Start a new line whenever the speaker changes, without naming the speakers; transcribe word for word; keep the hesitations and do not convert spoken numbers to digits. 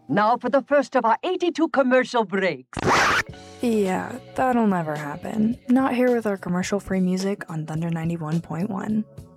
Now for the first of our eighty-two commercial breaks.
Yeah, that'll never happen. Not here with our commercial-free music on Thunder ninety-one point one.